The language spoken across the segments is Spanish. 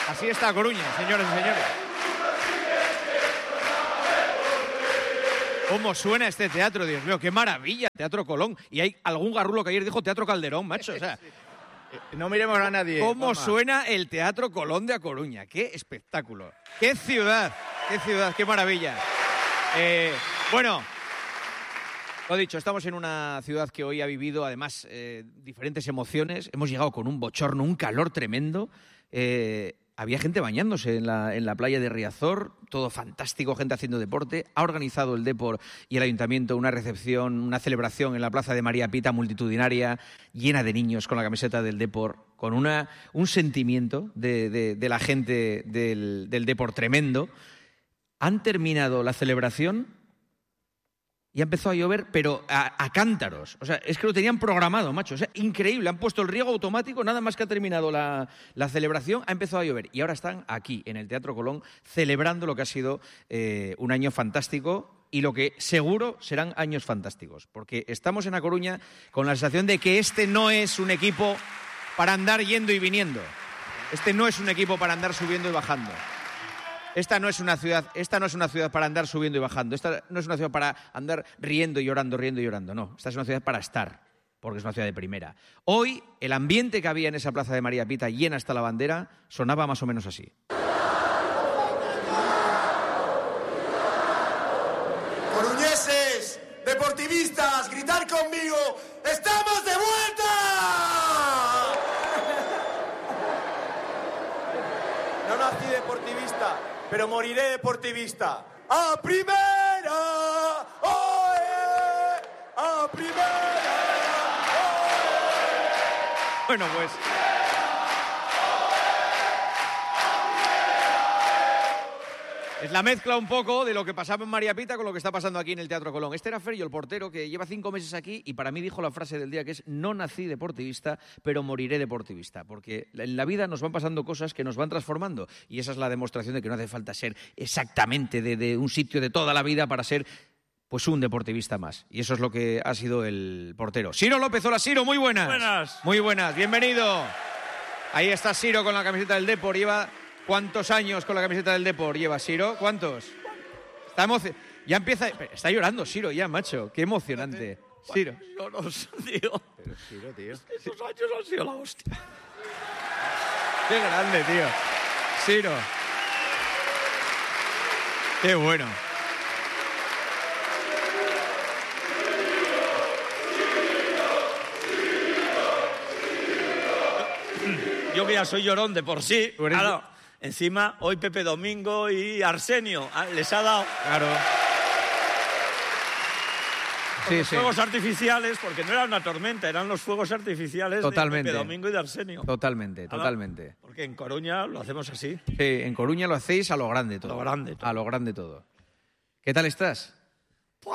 Así está Coruña, señores y señores. ¿Cómo suena este teatro? Dios mío, qué maravilla, Teatro Colón. Y hay algún garrulo que ayer dijo Teatro Calderón, macho. O sea, no miremos a nadie. ¿Cómo suena el Teatro Colón de A Coruña? ¡Qué espectáculo! ¡Qué ciudad! ¡Qué maravilla! Bueno, lo dicho, estamos en una ciudad que hoy ha vivido, además, diferentes emociones. Hemos llegado con un bochorno, un calor tremendo. Había gente bañándose en la playa de Riazor, todo fantástico, gente haciendo deporte. Ha organizado el Depor y el Ayuntamiento una recepción, una celebración en la plaza de María Pita multitudinaria, llena de niños con la camiseta del Depor, con un sentimiento de la gente del Depor tremendo. Han terminado la celebración y ha empezado a llover, pero a cántaros. O sea, es que lo tenían programado, macho. O sea, increíble. Han puesto el riego automático, nada más que ha terminado la celebración, ha empezado a llover. Y ahora están aquí, en el Teatro Colón, celebrando lo que ha sido un año fantástico y lo que seguro serán años fantásticos. Porque estamos en A Coruña con la sensación de que este no es un equipo para andar yendo y viniendo. Este no es un equipo para andar subiendo y bajando. Esta no es una ciudad para andar subiendo y bajando. Esta no es una ciudad para andar riendo y llorando. No, esta es una ciudad para estar, porque es una ciudad de primera. Hoy, el ambiente que había en esa plaza de María Pita, llena hasta la bandera, sonaba más o menos así. Coruñeses, deportivistas, gritar conmigo, ¡estamos de vuelta! No nací deportivista, pero moriré deportivista. ¡A primera! ¡Oye! ¡A primera! ¡Oye! Bueno, pues es la mezcla un poco de lo que pasaba en María Pita con lo que está pasando aquí en el Teatro Colón. Este era Ferrio, el portero, que lleva 5 meses aquí y para mí dijo la frase del día, que es: no nací deportivista, pero moriré deportivista. Porque en la vida nos van pasando cosas que nos van transformando y esa es la demostración de que no hace falta ser exactamente de un sitio de toda la vida para ser pues un deportivista más. Y eso es lo que ha sido el portero. Siro López, hola Siro, muy buenas. Buenas. Muy buenas, bienvenido. Ahí está Siro con la camiseta del Depor, lleva... ¿Cuántos años con la camiseta del Depor lleva Siro? ¿Cuántos? Ya empieza... Está llorando Siro ya, macho. Qué emocionante. Siro. Lloros, tío. Pero Siro, tío. Estos años han sido la hostia. Qué grande, tío. Siro. Qué bueno. Yo que ya soy llorón de por sí. Tú eres- Claro, encima, hoy Pepe Domingo y Arsenio les ha dado Claro. los fuegos artificiales, porque no era una tormenta, eran los fuegos artificiales Totalmente. de Pepe Domingo y de Arsenio. Totalmente, totalmente. Porque en Coruña lo hacemos así. Sí, en Coruña lo hacéis a lo grande todo. A lo grande todo. A lo grande todo. ¿Qué tal estás? ¡Puah!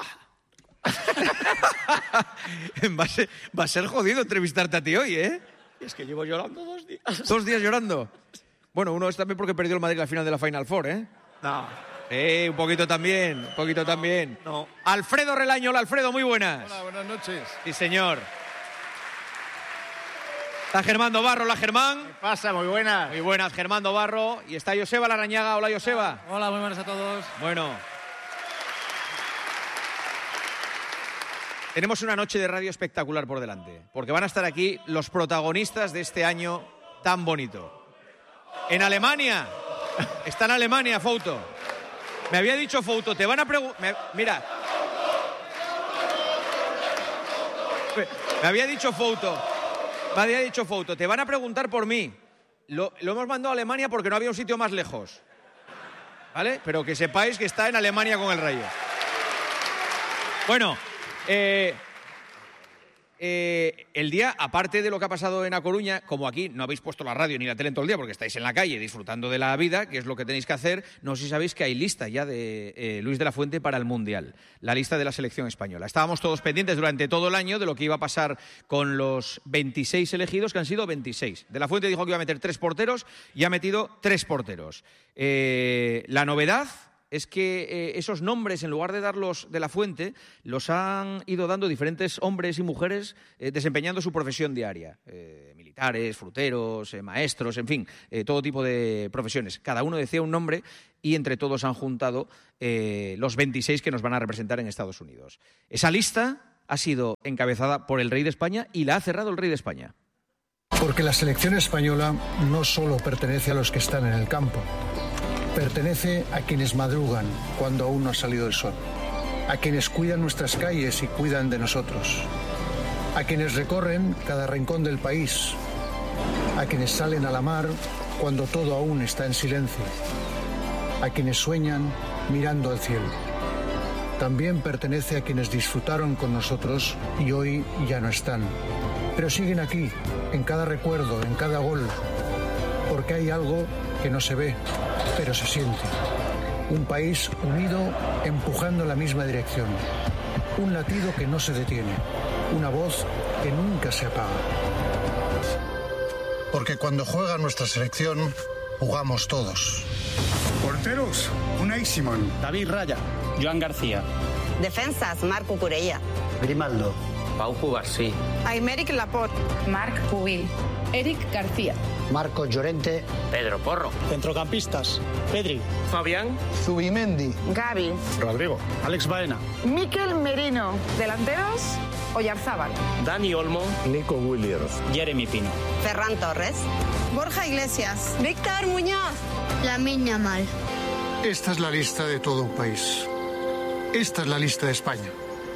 Va a ser jodido entrevistarte a ti hoy, ¿eh? Es que llevo llorando 2 días. 2 días llorando. Bueno, uno es también porque perdió el Madrid la final de la Final Four, ¿eh? No, Un poquito también, no. Alfredo Relaño, hola Alfredo, muy buenas. Hola, buenas noches. Sí, señor. Está Germán Barro, hola Germán. ¿Qué pasa? Muy buenas. Muy buenas, Germán Barro. Y está Joseba Larrañaga, hola Joseba. Hola, muy buenas a todos. Bueno. Tenemos una noche de radio espectacular por delante, porque van a estar aquí los protagonistas de este año tan bonito. En Alemania. Está en Alemania, Fouto. Me había dicho Fouto, te van a preguntar... Mira. Me había dicho Fouto, te van a preguntar por mí. Lo hemos mandado a Alemania porque no había un sitio más lejos. ¿Vale? Pero que sepáis que está en Alemania con el Rayo. Bueno, el día, aparte de lo que ha pasado en A Coruña, como aquí no habéis puesto la radio ni la tele en todo el día porque estáis en la calle disfrutando de la vida, que es lo que tenéis que hacer, no sé si sabéis que hay lista ya de Luis de la Fuente para el Mundial, la lista de la selección española. Estábamos todos pendientes durante todo el año de lo que iba a pasar con los 26 elegidos, que han sido 26. De la Fuente dijo que iba a meter 3 porteros y ha metido 3 porteros. La novedad es que esos nombres, en lugar de darlos de la fuente, los han ido dando diferentes hombres y mujeres desempeñando su profesión diaria. Militares, fruteros, maestros, en fin, todo tipo de profesiones. Cada uno decía un nombre y entre todos han juntado los 26 que nos van a representar en Estados Unidos. Esa lista ha sido encabezada por el rey de España y la ha cerrado el rey de España. Porque la selección española no solo pertenece a los que están en el campo, pertenece a quienes madrugan cuando aún no ha salido el sol, a quienes cuidan nuestras calles y cuidan de nosotros, a quienes recorren cada rincón del país, a quienes salen a la mar cuando todo aún está en silencio, a quienes sueñan mirando al cielo. También pertenece a quienes disfrutaron con nosotros y hoy ya no están, pero siguen aquí, en cada recuerdo, en cada gol, porque hay algo que no se ve, pero se siente. Un país unido empujando en la misma dirección. Un latido que no se detiene. Una voz que nunca se apaga. Porque cuando juega nuestra selección, jugamos todos. Porteros, Unai Simón. David Raya. Joan García. Defensas, Marco Curella. Grimaldo. Pau Cubarsí. Aymeric Laporte. Marc Pubil. Eric García. Marcos Llorente. Pedro Porro. Centrocampistas. Pedri. Fabián. Zubimendi. Gavi. Rodrigo. Alex Baena. Mikel Merino. Delanteros, Oyarzábal. Dani Olmo. Nico Williams. Jeremy Pino. Ferran Torres. Borja Iglesias. Víctor Muñoz. Lamine Yamal. Esta es la lista de todo un país. Esta es la lista de España.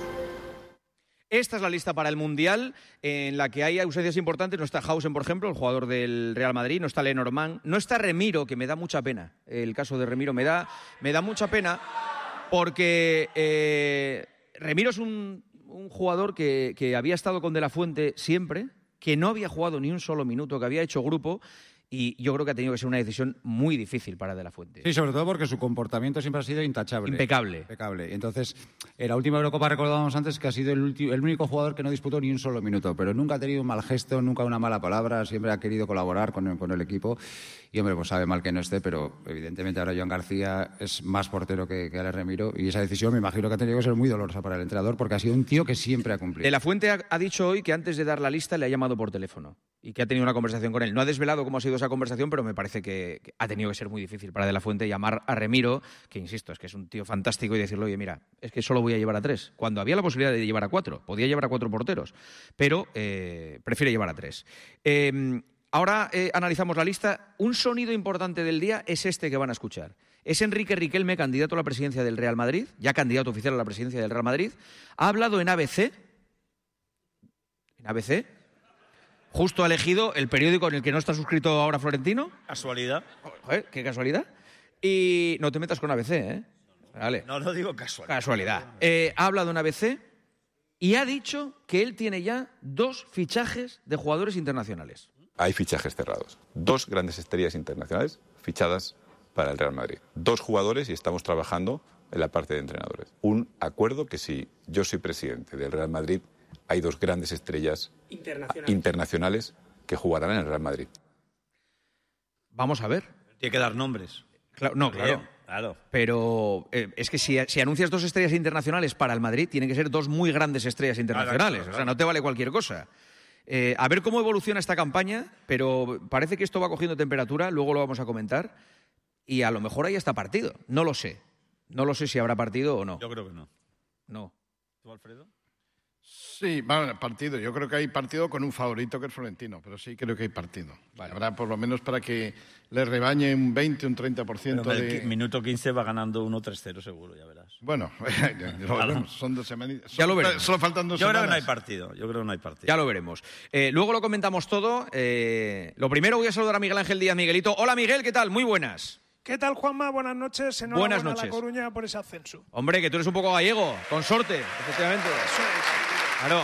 Esta es la lista para el Mundial, en la que hay ausencias importantes. No está Hausen, por ejemplo, el jugador del Real Madrid. No está Lenormand. No está Remiro, que me da mucha pena. El caso de Remiro me da mucha pena porque Remiro es un jugador que había estado con De la Fuente siempre, que no había jugado ni un solo minuto, que había hecho grupo. Y yo creo que ha tenido que ser una decisión muy difícil para De la Fuente. Sí, sobre todo porque su comportamiento siempre ha sido intachable. Impecable. Impecable. Entonces, en la última Eurocopa recordábamos antes que ha sido el único jugador que no disputó ni un solo minuto, pero nunca ha tenido un mal gesto, nunca una mala palabra, siempre ha querido colaborar con el equipo. Y, hombre, pues sabe mal que no esté, pero evidentemente ahora Joan García es más portero que Alex Remiro, y esa decisión me imagino que ha tenido que ser muy dolorosa para el entrenador, porque ha sido un tío que siempre ha cumplido. De la Fuente ha dicho hoy que antes de dar la lista le ha llamado por teléfono y que ha tenido una conversación con él. No ha desvelado cómo ha sido esa conversación, pero me parece que ha tenido que ser muy difícil para De la Fuente llamar a Remiro, que insisto, es que es un tío fantástico, y decirle, oye, mira, es que solo voy a llevar a 3, cuando había la posibilidad de llevar a 4. Podía llevar a 4 porteros, pero prefiere llevar a 3. Ahora analizamos la lista. Un sonido importante del día es este que van a escuchar. Es Enrique Riquelme, candidato a la presidencia del Real Madrid, ya candidato oficial a la presidencia del Real Madrid. Ha hablado en ABC. ¿En ABC? Justo ha elegido el periódico en el que no está suscrito ahora Florentino. Casualidad. Joder, qué casualidad. Y no te metas con ABC, ¿eh? Vale. No digo casualidad. Casualidad. Ha hablado en ABC y ha dicho que él tiene ya 2 fichajes de jugadores internacionales. Hay fichajes cerrados. 2 grandes estrellas internacionales fichadas para el Real Madrid. 2 jugadores y estamos trabajando en la parte de entrenadores. Un acuerdo que si yo soy presidente del Real Madrid, hay 2 grandes estrellas internacionales que jugarán en el Real Madrid. Vamos a ver. Tiene que dar nombres. Claro. Pero es que si anuncias 2 estrellas internacionales para el Madrid, tienen que ser 2 muy grandes estrellas internacionales. Claro. O sea, no te vale cualquier cosa. A ver cómo evoluciona esta campaña, pero parece que esto va cogiendo temperatura, luego lo vamos a comentar, y a lo mejor ahí está partido. No lo sé. No lo sé si habrá partido o no. Yo creo que no. No. ¿Tú, Alfredo? Sí, bueno, partido. Yo creo que hay partido con un favorito que es Florentino, pero sí creo que hay partido. Vale. Habrá por lo menos para que le rebañe un 20, un 30% pero en el minuto 15 va ganando 1-3-0 seguro, ya verás. Bueno, lo veremos. Son 2 semanas. Ya lo veremos. Solo faltan 2 semanas. Yo creo que no hay partido. Ya lo veremos. Luego lo comentamos todo. Lo primero voy a saludar a Miguel Ángel Díaz. Miguelito. Hola, Miguel, ¿qué tal? Muy buenas. ¿Qué tal, Juanma? Buenas noches. Enhorabuena Buenas noches. a La Coruña por ese ascenso. Hombre, que tú eres un poco gallego. Consorte, efectivamente. Eso es. Claro.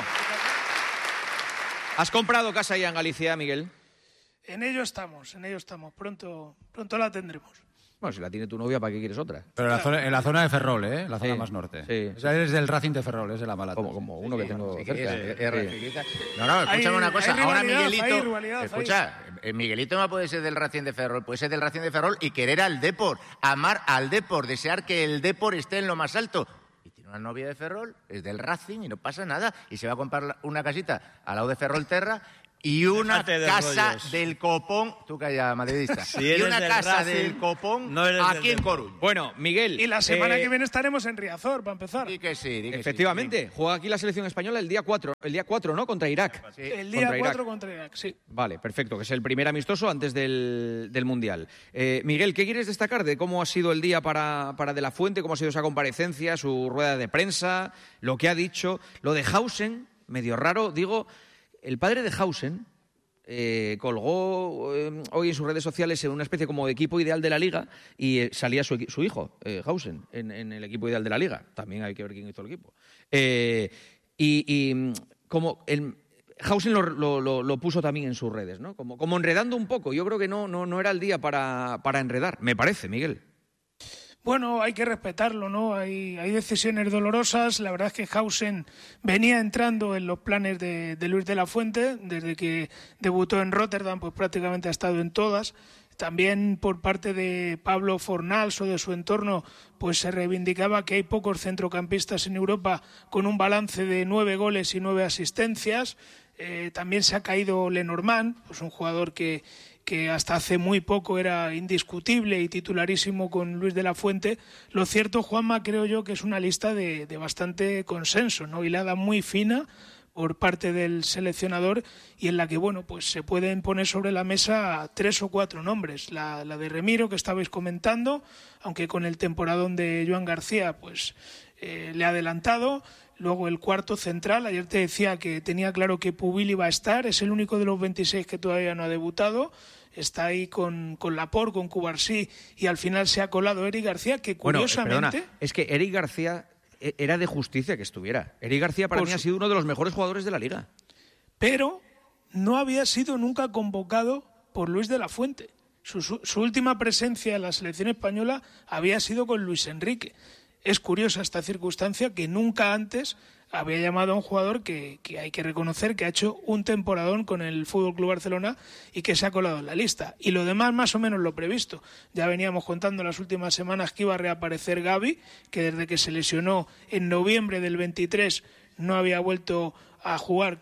¿Has comprado casa ya en Galicia, Miguel? En ello estamos. Pronto la tendremos. Bueno, si la tiene tu novia, ¿para qué quieres otra? Pero en la zona de Ferrol, ¿eh? La zona Sí, más norte. sí. O sea, eres del Racing de Ferrol, es de la Malata. Como uno que tengo Sí, cerca. No, escúchame una cosa. hay Ahora rivalidad, Miguelito. hay rivalidad, Escucha, Miguelito no puede ser del Racing de Ferrol, puede ser del Racing de Ferrol y querer al Depor, amar al Depor, desear que el Depor esté en lo más alto. Y tiene una novia de Ferrol, es del Racing y no pasa nada. Y se va a comprar una casita al lado de Ferrolterra y una Déjate de casa rollos. del Copón. Tú calla, madridista. Si y eres una del casa Racing, del Copón no eres del aquí en Depor. Coruña. Bueno, Miguel. Y la semana que viene estaremos en Riazor, para empezar. Di que sí, di que sí. Efectivamente, juega aquí la selección española el día 4, ¿no? Contra Irak. El día Contra 4 Irak. contra Irak, sí. Vale, perfecto, que es el primer amistoso antes del Mundial. Miguel, ¿qué quieres destacar de cómo ha sido el día para De la Fuente, cómo ha sido esa comparecencia, su rueda de prensa, lo que ha dicho, lo de Hausen, medio raro, digo, el padre de Hausen colgó hoy en sus redes sociales en una especie como de equipo ideal de la Liga y salía su hijo, Hausen, en el equipo ideal de la Liga. También hay que ver quién hizo el equipo. Como Hausen lo puso también en sus redes, ¿no? Como enredando un poco. Yo creo que no era el día para enredar, me parece, Miguel. Bueno, hay que respetarlo, ¿no? Hay decisiones dolorosas. La verdad es que Hausen venía entrando en los planes de Luis de la Fuente. Desde que debutó en Rotterdam, pues prácticamente ha estado en todas. También por parte de Pablo Fornals o de su entorno, pues se reivindicaba que hay pocos centrocampistas en Europa con un balance de 9 goles y 9 asistencias. También se ha caído Lenormand, pues un jugador que hasta hace muy poco era indiscutible y titularísimo con Luis de la Fuente. Lo cierto, Juanma, creo yo que es una lista de bastante consenso, ¿no? Hilada muy fina por parte del seleccionador y en la que, bueno, pues se pueden poner sobre la mesa 3 o 4 nombres. La de Remiro, que estabais comentando, aunque con el temporadón de Joan García, pues le ha adelantado. Luego el cuarto central, ayer te decía que tenía claro que Pubil iba a estar, es el único de los 26 que todavía no ha debutado, está ahí con Laporte, con Cubarsí, y al final se ha colado Eric García, que curiosamente... Bueno, perdona, es que Eric García era de justicia que estuviera. Eric García para mí ha sido uno de los mejores jugadores de la Liga. Pero no había sido nunca convocado por Luis de la Fuente. Su última presencia en la selección española había sido con Luis Enrique. Es curiosa esta circunstancia que nunca antes había llamado a un jugador que hay que reconocer que ha hecho un temporadón con el FC Barcelona y que se ha colado en la lista. Y lo demás más o menos lo previsto. Ya veníamos contando en las últimas semanas que iba a reaparecer Gavi, que desde que se lesionó en noviembre del 23 no ha vuelto a jugar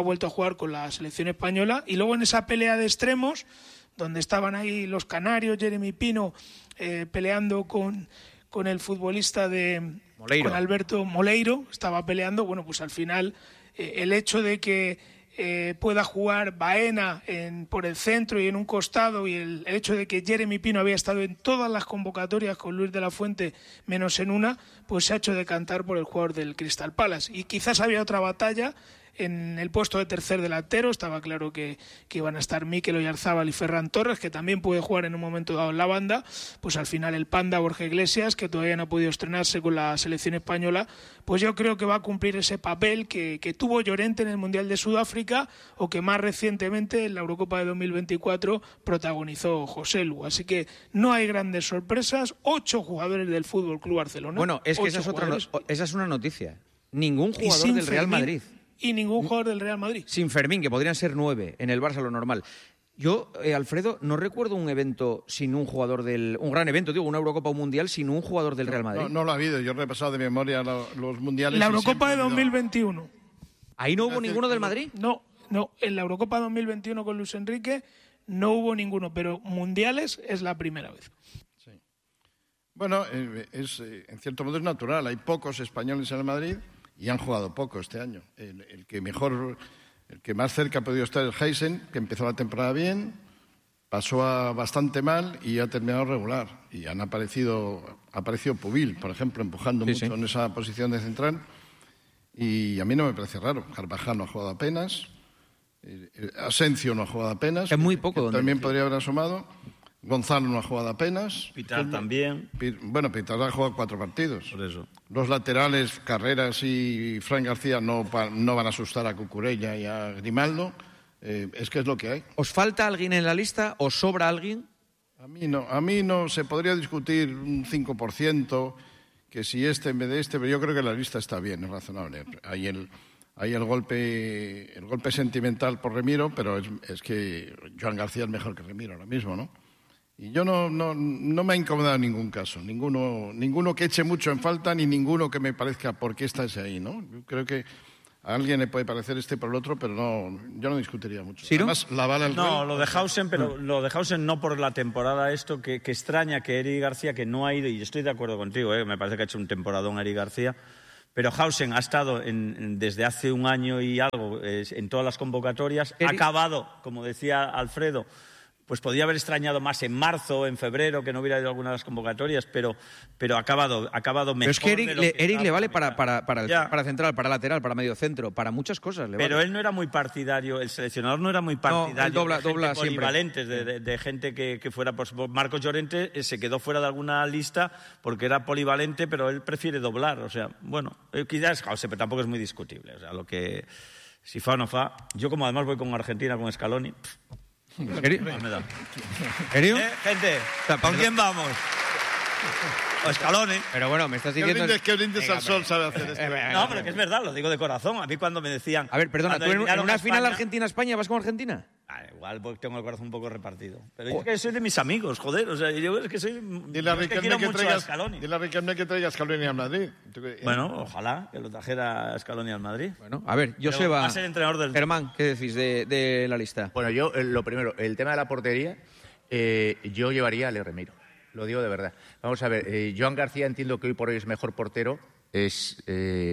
con la selección española. Y luego en esa pelea de extremos, donde estaban ahí los canarios, Jeremy Pino peleando con el futbolista Moleiro. Con Alberto Moleiro, estaba peleando. Bueno, pues al final el hecho de que pueda jugar Baena por el centro y en un costado, y el hecho de que Jeremy Pino había estado en todas las convocatorias con Luis de la Fuente menos en una, pues se ha hecho decantar por el jugador del Crystal Palace. Y quizás había otra batalla en el puesto de tercer delantero. Estaba claro que iban a estar Mikel Oyarzábal y Ferran Torres, que también puede jugar en un momento dado en la banda. Pues al final el Panda Borja Iglesias, que todavía no ha podido estrenarse con la selección española, pues yo creo que va a cumplir ese papel que tuvo Llorente en el Mundial de Sudáfrica, o que más recientemente en la Eurocopa de 2024 protagonizó José Lu. Así que no hay grandes sorpresas. 8 jugadores del FC Barcelona. Bueno, es que esa es una noticia. Ningún jugador del Real Madrid. Y ningún jugador del Real Madrid. Sin Fermín, que podrían ser 9 en el Barça, lo normal. Yo, Alfredo, no recuerdo un evento sin un jugador un gran evento, digo, una Eurocopa o un Mundial sin un jugador del Real Madrid. No lo ha habido. Yo he repasado de memoria los mundiales. La Eurocopa de 2021. ¿Ahí no hubo ninguno del Madrid? No. En la Eurocopa 2021 con Luis Enrique no hubo ninguno, pero mundiales es la primera vez. Sí. Bueno, en cierto modo es natural. Hay pocos españoles en el Madrid y han jugado poco este año. El que más cerca ha podido estar es Hausen, que empezó la temporada bien, pasó a bastante mal y ha terminado regular. Y ha aparecido Pubil, por ejemplo, empujando mucho en esa posición de central. Y a mí no me parece raro. Carvajal no ha jugado apenas. Asencio no ha jugado apenas. Es muy poco. También podría haber asomado. Gonzalo no ha jugado apenas. Pitar también. Bueno, Pitar ha jugado 4 partidos. Por eso. Los laterales, Carreras y Fran García, no van a asustar a Cucurella y a Grimaldo. Es que es lo que hay. ¿Os falta alguien en la lista? ¿Os sobra alguien? A mí no se podría discutir un 5%, que si este en vez de este, pero yo creo que la lista está bien, es razonable. Hay el golpe sentimental por Remiro, pero es que Joan García es mejor que Remiro ahora mismo, ¿no? Y yo no me ha incomodado en ningún caso, ninguno que eche mucho en falta, ni ninguno que me parezca por qué está ese ahí, ¿no? Yo creo que a alguien le puede parecer este por el otro, pero yo no discutiría mucho. ¿Ciro? Además, la bala el No, gol. lo de Hausen, pero lo de Hausen no por la temporada que extraña que Eric García, que no ha ido, y estoy de acuerdo contigo, me parece que ha hecho un temporadón Eric García, pero Hausen ha estado desde hace un año y algo en todas las convocatorias, ha acabado, como decía Alfredo, pues podía haber extrañado más en marzo o en febrero, que no hubiera ido a algunas de las convocatorias, pero ha acabado mejor. Pero es que Eric le vale para central, para lateral, para medio centro, para muchas cosas. Pero él no era muy partidario, el seleccionador no era muy partidario de gente polivalentes, de gente que fuera... Pues Marcos Llorente se quedó fuera de alguna lista porque era polivalente, pero él prefiere doblar. O sea, bueno, quizás es Hausen, pero tampoco es muy discutible. O sea, lo que... Si fa o no fa... Yo como además voy con Argentina, con Scaloni... ¿Serio? ¿Serio? Gente, ¿con quién vamos? O Scaloni. Pero bueno, me estás diciendo... ¿Qué brindes al sol sabe hacer esto? No, pero que es verdad, lo digo de corazón. A mí cuando me decían... A ver, perdona, ¿tú en una final Argentina-España vas con Argentina? Igual porque tengo el corazón un poco repartido. Pero yo es que soy de mis amigos, joder. O sea, yo es que soy... Dile a Riquelme que traiga a Scaloni a Madrid. Bueno, ojalá que lo trajera Scaloni al Madrid. Bueno, a ver, Joseba... Va a ser entrenador del... Germán, ¿qué decís de la lista? Bueno, yo, lo primero, el tema de la portería, yo llevaría a Ale Remiro. Lo digo de verdad. Vamos a ver, Joan García entiendo que hoy por hoy es mejor portero, es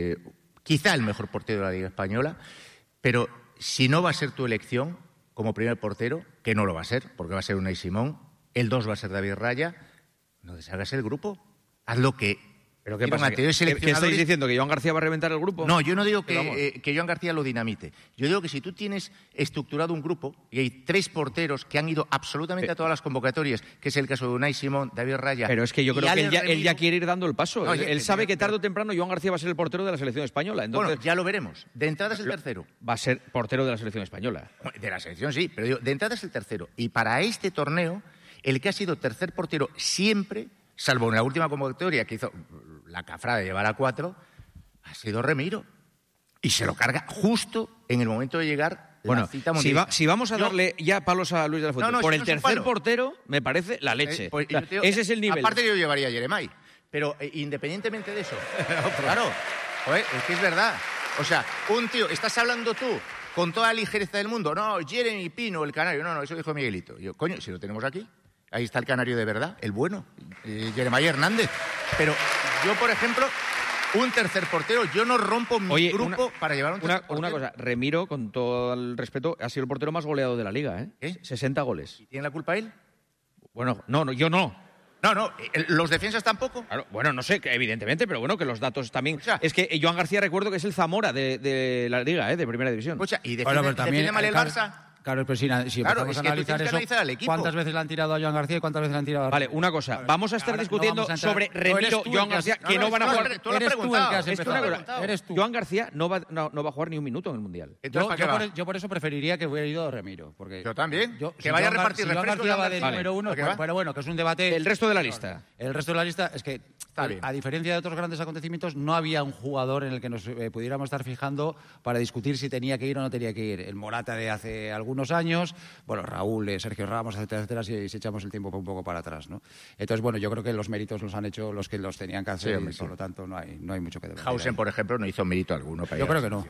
quizá el mejor portero de la Liga Española, pero si no va a ser tu elección como primer portero, que no lo va a ser, porque va a ser Unai Simón, el 2 va a ser David Raya, no deshagas el grupo, haz lo que... ¿Pero qué pasa? ¿Qué estáis diciendo? ¿Que Joan García va a reventar el grupo? No, yo no digo que Joan García lo dinamite. Yo digo que si tú tienes estructurado un grupo y hay 3 porteros que han ido absolutamente a todas las convocatorias, que es el caso de Unai Simón, David Raya... Pero es que yo creo que él ya quiere ir dando el paso. No, él sabe que tarde o temprano Joan García va a ser el portero de la selección española. Entonces, bueno, ya lo veremos. De entrada es el tercero. Va a ser portero de la selección española. De la selección sí, pero de entrada es el tercero. Y para este torneo, el que ha sido tercer portero siempre, salvo en la última convocatoria que hizo la cafra de llevar a 4, ha sido Remiro. Y se lo carga justo en el momento de llegar la cita mundial. Si vamos a darle ya palos a Luis de la Fuente por el tercer portero, me parece la leche. Ese es el nivel. Aparte yo llevaría a Jeremai. Pero independientemente de eso, claro, joder, es que es verdad. O sea, un tío, estás hablando tú con toda la ligereza del mundo. No, Jeremy Pino, el canario. No, eso dijo Miguelito. Yo, coño, si lo tenemos aquí. Ahí está el canario de verdad, el bueno, Jeremai Hernández. Pero yo, por ejemplo, un tercer portero, yo no rompo mi grupo para llevar un tercer portero. Una cosa, Remiro, con todo el respeto, ha sido el portero más goleado de la Liga, ¿eh? ¿Qué? 60 goles. ¿Y tiene la culpa él? Bueno, no, yo no. No, ¿los defensas tampoco? Claro, bueno, no sé, evidentemente, pero bueno, que los datos también... O sea, es que Joan García recuerdo que es el Zamora de la Liga, de Primera División. O sea, ¿y defiende mal el Barça? Claro, pero si empezamos a analizar eso, ¿cuántas veces le han tirado a Joan García y cuántas veces le han tirado a... Vale, una cosa, vamos a estar discutiendo sobre Remiro, Joan García, que no van a jugar... Eres tú el que has empezado. Eres tú. Joan García no va a jugar ni un minuto en el Mundial. Yo por eso preferiría que hubiera ido Remiro. Yo también. Que vaya a repartir refrescos. Joan García va de número 1, pero bueno, que es un debate... El resto de la lista. El resto de la lista es que, a diferencia de otros grandes acontecimientos, no había un jugador en el que nos pudiéramos estar fijando para discutir si tenía que ir o no tenía que ir. El Morata de hace algunos años... Bueno, Raúl, Sergio Ramos, etcétera, si echamos el tiempo un poco para atrás, ¿no? Entonces, bueno, yo creo que los méritos los han hecho los que los tenían que hacer y, por lo tanto, no hay mucho que debatir. Hausen, por ejemplo, no hizo mérito alguno. Yo creo que no.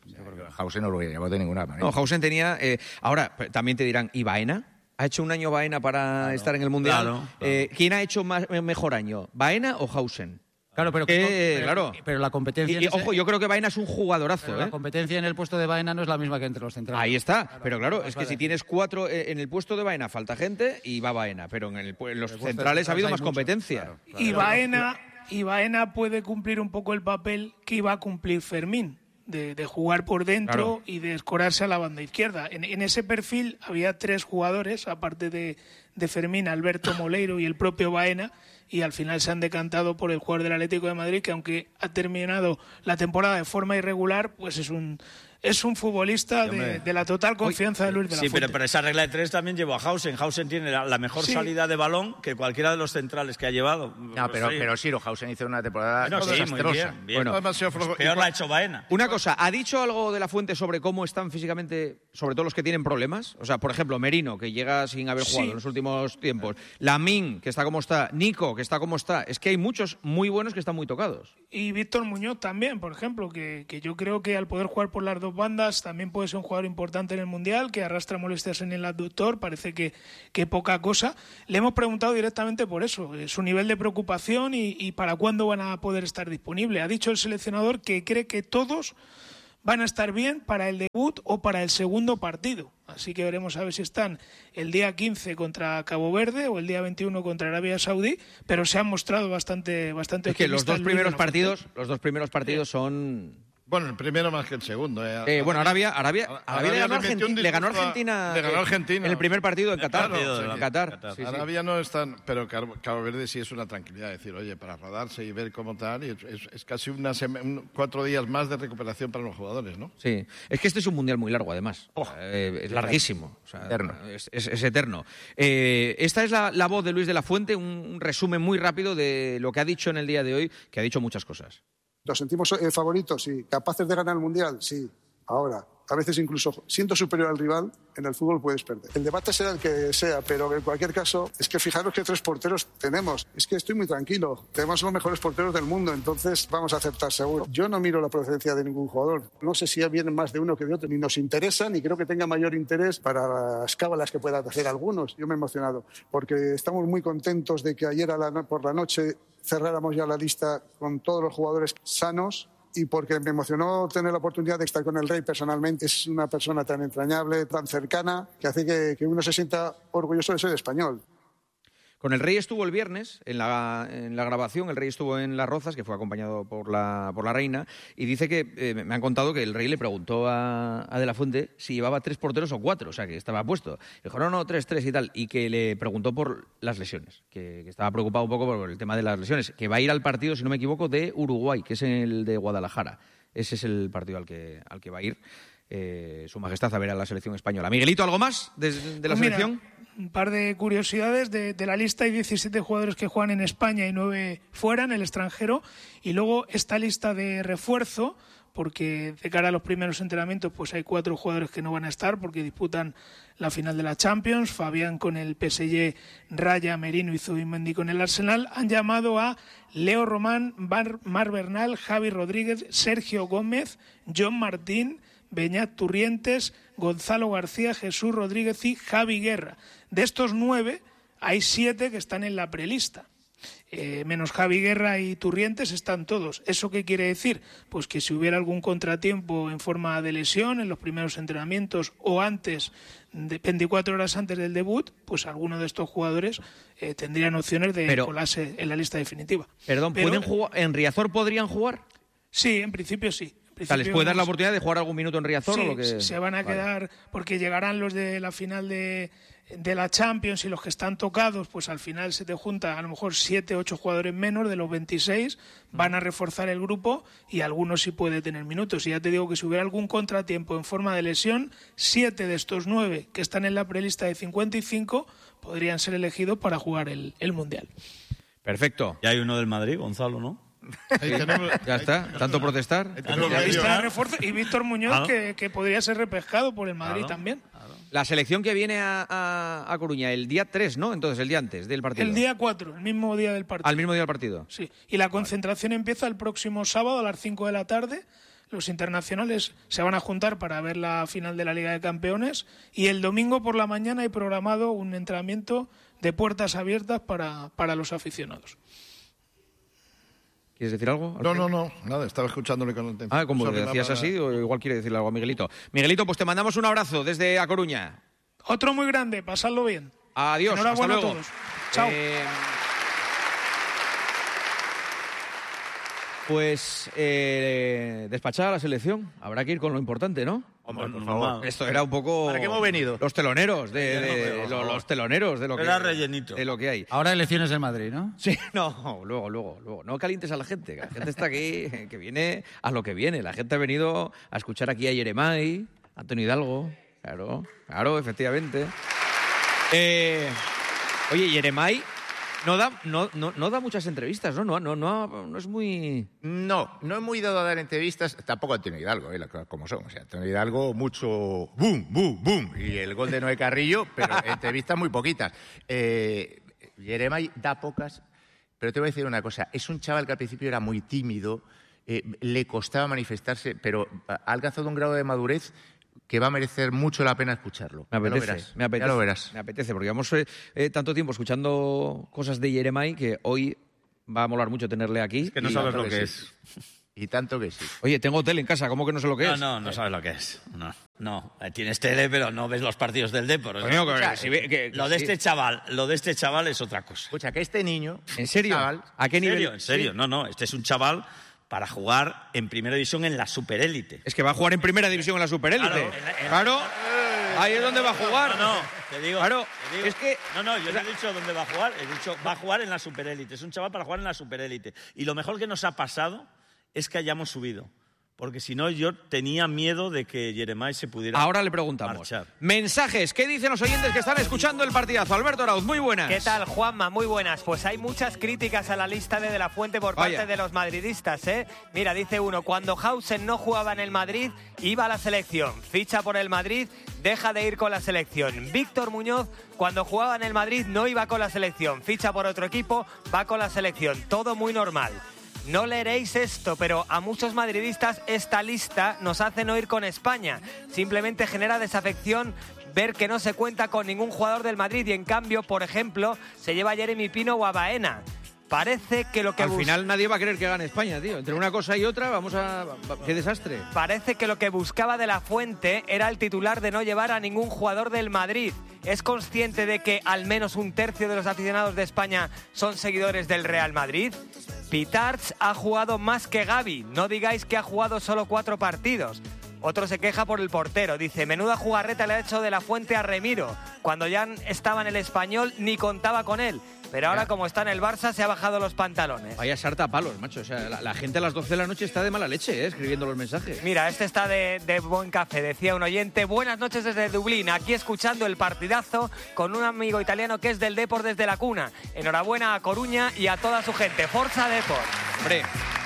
Hausen no lo llevó de ninguna manera. No, Hausen tenía... ahora, también te dirán, ¿y Baena? ¿Ha hecho un año Baena para estar en el Mundial? Claro. ¿Quién ha hecho mejor año, Baena o Hausen? Claro, pero la competencia... Y ojo, yo creo que Baena es un jugadorazo. La competencia en el puesto de Baena no es la misma que entre los centrales. Ahí está, pero claro, es que si tienes 4 en el puesto de Baena falta gente y va Baena, pero en los centrales ha habido más competencia. Y Baena puede cumplir un poco el papel que iba a cumplir Fermín, de jugar por dentro y de escorarse a la banda izquierda. En ese perfil había 3 jugadores, aparte de Fermín, Alberto Moleiro y el propio Baena, y al final se han decantado por el jugador del Atlético de Madrid, que aunque ha terminado la temporada de forma irregular, pues es un es un futbolista de la total confianza de Luis de la Fuente. Sí, pero esa regla de 3 también llevó a Hausen. Hausen tiene la mejor salida de balón que cualquiera de los centrales que ha llevado. No, pero Siro Hausen hizo una temporada desastrosa. Bueno, peor la ha hecho Baena. Una cosa, ¿ha dicho algo de la Fuente sobre cómo están físicamente, sobre todo los que tienen problemas? O sea, por ejemplo, Merino, que llega sin haber jugado en los últimos tiempos. Lamine, que está como está. Nico, que está como está. Es que hay muchos muy buenos que están muy tocados. Y Víctor Muñoz también, por ejemplo, que yo creo que al poder jugar por las dos bandas también puede ser un jugador importante en el Mundial, que arrastra molestias en el abductor, parece que poca cosa. Le hemos preguntado directamente por eso, su nivel de preocupación y para cuándo van a poder estar disponibles. Ha dicho el seleccionador que cree que todos van a estar bien para el debut o para el segundo partido. Así que veremos a ver si están el día 15 contra Cabo Verde o el día 21 contra Arabia Saudí, pero se han mostrado bastante es que los dos primeros partidos son... Bueno, el primero más que el segundo. Bueno, Arabia le ganó a Argentina. Le ganó a Argentina. En el primer partido en Qatar. Qatar. Arabia no es tan... Pero Cabo Verde sí es una tranquilidad. Decir, oye, para rodarse y ver cómo tal, es casi 4 días más de recuperación para los jugadores, ¿no? Sí. Es que este es un mundial muy largo, además. Es larguísimo. O sea, eterno. Es eterno. Esta es la voz de Luis de la Fuente, un resumen muy rápido de lo que ha dicho en el día de hoy, que ha dicho muchas cosas. ¿Nos sentimos favoritos? Sí. ¿Capaces de ganar el Mundial? Sí. Ahora, a veces incluso siendo superior al rival, en el fútbol puedes perder. El debate será el que sea, pero en cualquier caso, es que fijaros qué 3 porteros tenemos. Es que estoy muy tranquilo. Tenemos los mejores porteros del mundo, entonces vamos a aceptar seguro. Yo no miro la procedencia de ningún jugador. No sé si vienen más de uno que de otro. Ni nos interesa, ni creo que tenga mayor interés para las cábalas que puedan hacer algunos. Yo me he emocionado, porque estamos muy contentos de que ayer por la noche cerráramos ya la lista con todos los jugadores sanos, y porque me emocionó tener la oportunidad de estar con el Rey personalmente. Es una persona tan entrañable, tan cercana, que hace que uno se sienta orgulloso de ser español. Con el Rey estuvo el viernes en la grabación, el Rey estuvo en Las Rozas, que fue acompañado por la reina, y dice que me han contado que el Rey le preguntó a De la Fuente si llevaba 3 porteros o 4, o sea, que estaba puesto. Dijo, no, 3 y tal, y que le preguntó por las lesiones, que estaba preocupado un poco por el tema de las lesiones, que va a ir al partido, si no me equivoco, de Uruguay, que es el de Guadalajara. Ese es el partido al que va a ir Su Majestad a ver a la selección española. Miguelito, ¿algo más de la selección? Un par de curiosidades de la lista. Hay 17 jugadores que juegan en España y 9 fuera, en el extranjero. Y luego esta lista de refuerzo, porque de cara a los primeros entrenamientos pues hay 4 jugadores que no van a estar porque disputan la final de la Champions. Fabián con el PSG, Raya, Merino y Zubimendi con el Arsenal. Han llamado a Leo Román, Mar Bernal, Javi Rodríguez, Sergio Gómez, John Martín, Beñat Turrientes, Gonzalo García, Jesús Rodríguez y Javi Guerra. De estos 9, hay 7 que están en la prelista. Menos Javi Guerra y Turrientes están todos. ¿Eso qué quiere decir? Pues que si hubiera algún contratiempo en forma de lesión en los primeros entrenamientos o antes, 24 horas antes del debut, pues alguno de estos jugadores tendrían opciones de colarse en la lista definitiva. Pero ¿pueden jugar? ¿En Riazor podrían jugar? Sí, en principio sí. O sea, ¿les puede dar la oportunidad de jugar algún minuto en Riazor? Sí, o lo que... se van a quedar, porque llegarán los de la final de la Champions y los que están tocados, pues al final se te juntan a lo mejor 7, 8 jugadores menos de los 26, van a reforzar el grupo y algunos sí puede tener minutos. Y ya te digo que si hubiera algún contratiempo en forma de lesión, 7 de estos 9 que están en la prelista de 55 podrían ser elegidos para jugar el Mundial. Perfecto. Y hay uno del Madrid, Gonzalo, ¿no? Ya está, tanto protestar. La lista de refuerzo y Víctor Muñoz, que podría ser repescado por el Madrid también. La selección que viene a Coruña el día 3, ¿no? Entonces, el día antes del partido. El día 4, el mismo día del partido. Al mismo día del partido. Sí, y la concentración empieza el próximo sábado a las 5 de la tarde. Los internacionales se van a juntar para ver la final de la Liga de Campeones y el domingo por la mañana hay programado un entrenamiento de puertas abiertas para los aficionados. ¿Quieres decir algo? No, nada, estaba escuchándole con atención. Como decías así, o igual quiere decirle algo a Miguelito. Miguelito, pues te mandamos un abrazo desde A Coruña. Otro muy grande, pasadlo bien. Adiós, enhorabuena hasta luego. a todos. Chao. Pues despachada la selección, habrá que ir con lo importante, ¿no? Hombre, por favor. Esto era un poco... ¿Para qué hemos venido? Los teloneros, los teloneros de lo que... Era rellenito. De lo que hay. Ahora elecciones del Madrid, ¿no? Sí, no, luego. No calientes a la gente, que la gente está aquí, que viene a lo que viene. La gente ha venido a escuchar aquí a Yeremay, a Antonio Hidalgo. Claro, efectivamente. Oye, Yeremay no da muchas entrevistas, ¿no? No es muy... No es muy dado a dar entrevistas, tampoco a Antonio Hidalgo, como son. O sea, Antonio Hidalgo mucho boom, y el gol de Noé Carrillo, pero entrevistas muy poquitas. Yeremay da pocas, pero te voy a decir una cosa. Es un chaval que al principio era muy tímido, le costaba manifestarse, pero ha alcanzado un grado de madurez que va a merecer mucho la pena escucharlo. Me apetece. Ya lo verás. Me apetece, porque llevamos tanto tiempo escuchando cosas de Yeremay que hoy va a molar mucho tenerle aquí. Es que no sabes lo que es. Y tanto que sí. Oye, tengo tele en casa, ¿cómo que no sé lo que es? No sabes lo que es. No. Tienes tele, pero no ves los partidos del Depor. Coño, Lo de este chaval es otra cosa. Escucha, que este niño... ¿En serio? Chaval, ¿A qué nivel? ¿En serio? No. Este es un chaval para jugar en primera división en la superélite. Es que va a jugar en primera división en la superélite. Claro. Ahí es donde va a jugar. Te digo. Claro, te digo. es que... No, yo no he dicho dónde va a jugar. He dicho, va a jugar en la superélite. Es un chaval para jugar en la superélite. Y lo mejor que nos ha pasado es que hayamos subido. Porque si no, yo tenía miedo de que Yeremay se pudiera Ahora le preguntamos. marchar. Mensajes, ¿qué dicen los oyentes que están escuchando el partidazo? Alberto Arauz, muy buenas. ¿Qué tal, Juanma? Muy buenas. Pues hay muchas críticas a la lista de la Fuente por parte de los madridistas, ¿eh? Mira, dice uno, cuando Hausen no jugaba en el Madrid, iba a la selección. Ficha por el Madrid, deja de ir con la selección. Víctor Muñoz, cuando jugaba en el Madrid, no iba con la selección. Ficha por otro equipo, va con la selección. Todo muy normal. No leeréis esto, pero a muchos madridistas esta lista nos hace no ir con España. Simplemente genera desafección ver que no se cuenta con ningún jugador del Madrid y en cambio, por ejemplo, se lleva a Jeremy Pino o a Baena. Parece que lo que... Al final nadie va a querer que gane España, tío. Entre una cosa y otra, ¡qué desastre! Parece que lo que buscaba de la Fuente era el titular de no llevar a ningún jugador del Madrid. ¿Es consciente de que al menos un tercio de los aficionados de España son seguidores del Real Madrid? Pitarch ha jugado más que Gavi. No digáis que ha jugado solo 4 partidos. Otro se queja por el portero. Dice, menuda jugarreta le ha hecho de la Fuente a Remiro. Cuando ya estaba en el Español ni contaba con él. Pero ahora, como está en el Barça, se ha bajado los pantalones. Vaya sarta a palos, macho. O sea, la gente a las 12 de la noche está de mala leche, escribiendo los mensajes. Mira, este está de buen café. Decía un oyente, buenas noches desde Dublín. Aquí escuchando el partidazo con un amigo italiano que es del Depor desde la cuna. Enhorabuena a Coruña y a toda su gente. Forza Depor. Hombre,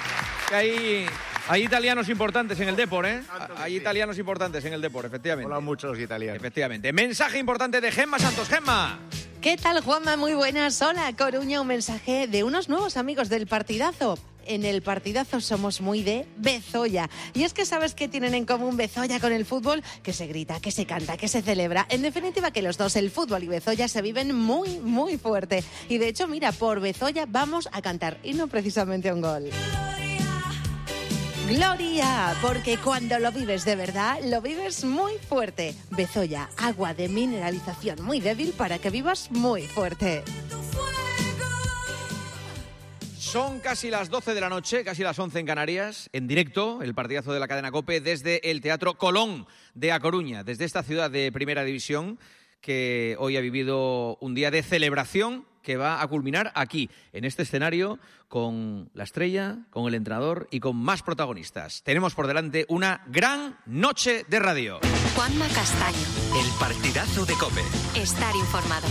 que hay italianos importantes en el Depor, ¿eh? Hay italianos importantes en el Depor, efectivamente. Hola, muchos los italianos. Efectivamente. Mensaje importante de Gemma Santos. Gemma. ¿Qué tal, Juanma? Muy buenas. Hola, Coruña. Un mensaje de unos nuevos amigos del partidazo. En el partidazo somos muy de Bezoya. Y es que ¿sabes qué tienen en común Bezoya con el fútbol? Que se grita, que se canta, que se celebra. En definitiva, que los dos, el fútbol y Bezoya, se viven muy, muy fuerte. Y de hecho, mira, por Bezoya vamos a cantar. Y no precisamente un gol. Gloria, porque cuando lo vives de verdad, lo vives muy fuerte. Bezoya, agua de mineralización muy débil para que vivas muy fuerte. Son casi las 12 de la noche, casi las 11 en Canarias, en directo, el partidazo de la cadena COPE desde el Teatro Colón de A Coruña, desde esta ciudad de Primera División que hoy ha vivido un día de celebración que va a culminar aquí, en este escenario, con la estrella, con el entrenador y con más protagonistas. Tenemos por delante una gran noche de radio. Juanma Castaño. El partidazo de COPE. Estar informado.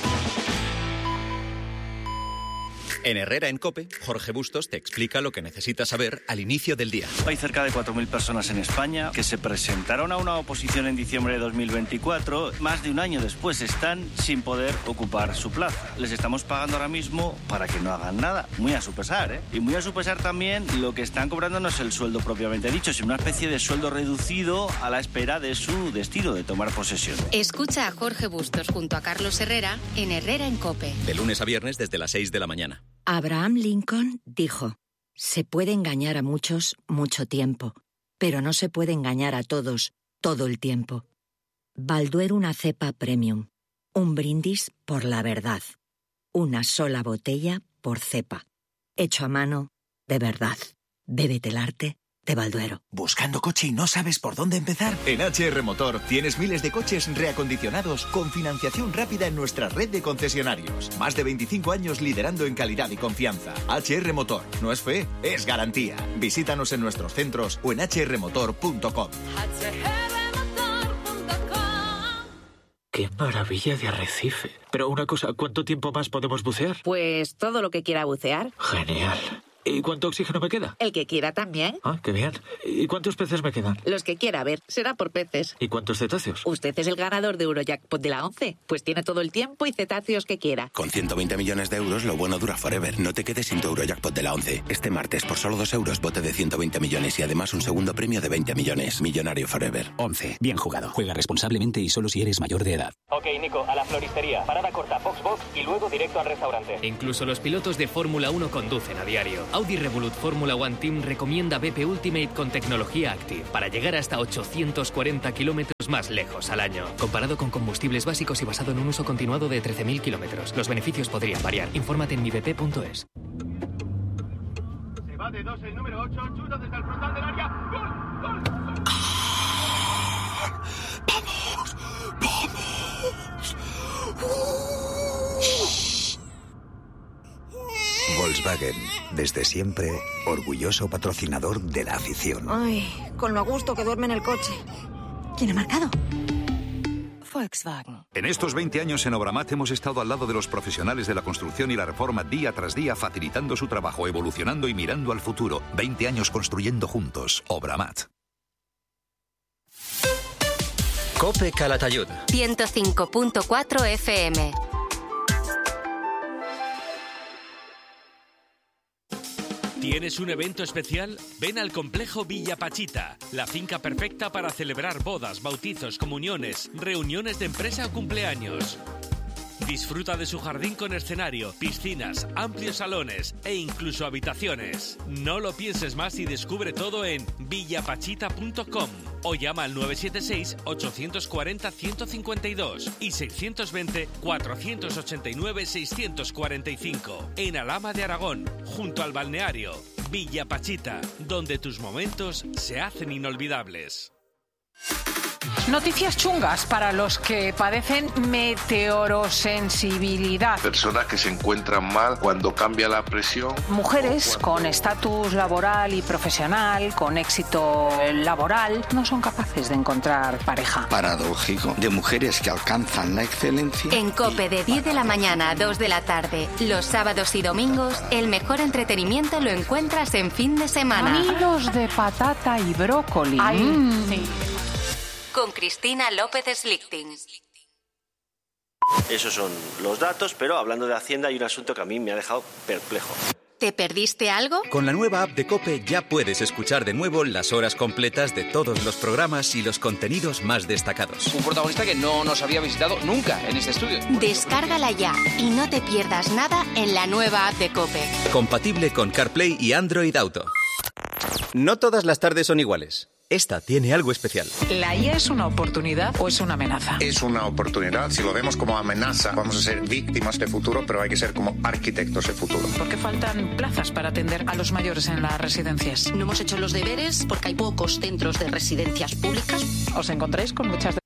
En Herrera en COPE, Jorge Bustos te explica lo que necesitas saber al inicio del día. Hay cerca de 4.000 personas en España que se presentaron a una oposición en diciembre de 2024. Más de un año después están sin poder ocupar su plaza. Les estamos pagando ahora mismo para que no hagan nada. Muy a su pesar, ¿eh? Y muy a su pesar también lo que están cobrando no es el sueldo propiamente dicho, sino una especie de sueldo reducido a la espera de su destino, de tomar posesión. Escucha a Jorge Bustos junto a Carlos Herrera en Herrera en COPE. De lunes a viernes desde las 6 de la mañana. Abraham Lincoln dijo, se puede engañar a muchos mucho tiempo, pero no se puede engañar a todos todo el tiempo. Balduero una cepa premium, un brindis por la verdad, una sola botella por cepa, hecho a mano de verdad. Bébete el arte de Balduero. ¿Buscando coche y no sabes por dónde empezar? En HR Motor tienes miles de coches reacondicionados con financiación rápida en nuestra red de concesionarios. Más de 25 años liderando en calidad y confianza. HR Motor. No es fe, es garantía. Visítanos en nuestros centros o en hrmotor.com. ¡Qué maravilla de arrecife! Pero una cosa, ¿cuánto tiempo más podemos bucear? Pues todo lo que quiera bucear. Genial. ¿Y cuánto oxígeno me queda? El que quiera también. Ah, qué bien. ¿Y cuántos peces me quedan? Los que quiera, a ver, será por peces. ¿Y cuántos cetáceos? Usted es el ganador de Eurojackpot de la 11. Pues tiene todo el tiempo y cetáceos que quiera. Con 120 millones de euros, lo bueno dura forever. No te quedes sin tu Eurojackpot de la 11. Este martes, por solo 2 euros, bote de 120 millones y además un segundo premio de 20 millones. Millonario forever. 11. Bien jugado. Juega responsablemente y solo si eres mayor de edad. Ok, Nico, a la floristería. Parada corta, box y luego directo al restaurante. Incluso los pilotos de Fórmula 1 conducen a diario. Audi Revolut Fórmula One Team recomienda BP Ultimate con tecnología Active para llegar hasta 840 kilómetros más lejos al año. Comparado con combustibles básicos y basado en un uso continuado de 13.000 kilómetros. Los beneficios podrían variar. Infórmate en mibp.es. Se va de 2 el número 8, chuta desde el frontal del área. ¡Gol! ¡Gol! ¡Vamos! Volkswagen, desde siempre, orgulloso patrocinador de la afición. Ay, con lo a gusto que duerme en el coche. ¿Quién ha marcado? Volkswagen. En estos 20 años en Obramat hemos estado al lado de los profesionales de la construcción y la reforma día tras día, facilitando su trabajo, evolucionando y mirando al futuro. 20 años construyendo juntos. Obramat. COPE Calatayud. 105.4 FM. ¿Tienes un evento especial? Ven al Complejo Villa Pachita, la finca perfecta para celebrar bodas, bautizos, comuniones, reuniones de empresa o cumpleaños. Disfruta de su jardín con escenario, piscinas, amplios salones e incluso habitaciones. No lo pienses más y descubre todo en villapachita.com o llama al 976-840-152 y 620-489-645 en Alhama de Aragón, junto al balneario. Villa Pachita, donde tus momentos se hacen inolvidables. Noticias chungas para los que padecen meteorosensibilidad. Personas que se encuentran mal cuando cambia la presión. Mujeres con estatus laboral y profesional, con éxito laboral, no son capaces de encontrar pareja. Paradójico, de mujeres que alcanzan la excelencia. En COPE de 10 de la mañana a 2 de la tarde, los sábados y domingos, el mejor entretenimiento lo encuentras en fin de semana. Nidos de patata y brócoli. Sí. Con Cristina López Slichting. Esos son los datos, pero hablando de Hacienda hay un asunto que a mí me ha dejado perplejo. ¿Te perdiste algo? Con la nueva app de COPE ya puedes escuchar de nuevo las horas completas de todos los programas y los contenidos más destacados. Un protagonista que no nos había visitado nunca en este estudio. Descárgala ya y no te pierdas nada en la nueva app de COPE. Compatible con CarPlay y Android Auto. No todas las tardes son iguales. Esta tiene algo especial. ¿La IA es una oportunidad o es una amenaza? Es una oportunidad. Si lo vemos como amenaza, vamos a ser víctimas de futuro, pero hay que ser como arquitectos de futuro. ¿Por qué faltan plazas para atender a los mayores en las residencias? No hemos hecho los deberes porque hay pocos centros de residencias públicas. ¿Os encontráis con muchas